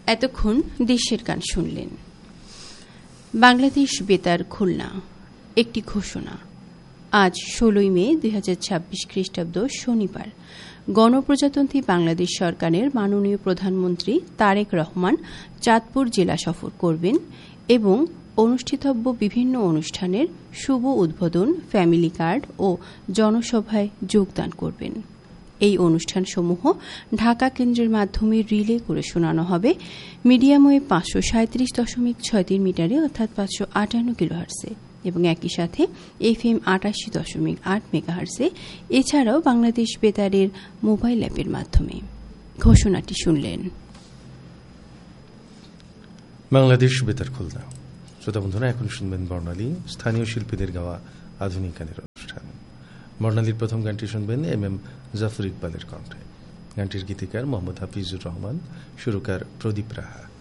এতক্ষণ দেশের গান শুনলেন। বাংলাদেশ বেতার খুলনা। একটি ঘোষণা। আজ 16 মে 2026 খ্রিস্টাব্দ শনিবার গণপ্রজাতন্ত্রী বাংলাদেশ সরকারের মাননীয় প্রধানমন্ত্রী তারেক রহমান চাঁদপুর জেলা সফর করবেন এবং অনুষ্ঠিতব্য বিভিন্ন অনুষ্ঠানের শুভ উদ্বোধন, ফ্যামিলি কার্ড ও জনসভায় যোগদান করবেন। এই অনুষ্ঠানসমূহ ঢাকা কেন্দ্রের মাধ্যমে রিলে করে শোনানো হবে মিডিয়াম ওয়েভ 537.63 মিটারে অর্থাৎ 558 কিলোহার্টজে এবং একই সাথে FM 88.8 মেগাহার্টজে, এছাড়াও বাংলাদেশ বেতারের মোবাইল অ্যাপের মাধ্যমে। ঘোষণাটি শুনলেন। বাংলাদেশ বেতার খুলনা। শ্রোতা বন্ধুরা, এখন শুনবেন বর্ণালী, স্থানীয় শিল্পীদের গাওয়া আধুনিক গানের অনুষ্ঠান। বর্ণালীর প্রথম গানটি শুনবেন MM জাফর ইকবালের কণ্ঠে। গানটির গীতিকার মোহাম্মদ হাফিজুর রহমান, সুরকার প্রদীপ রাহা।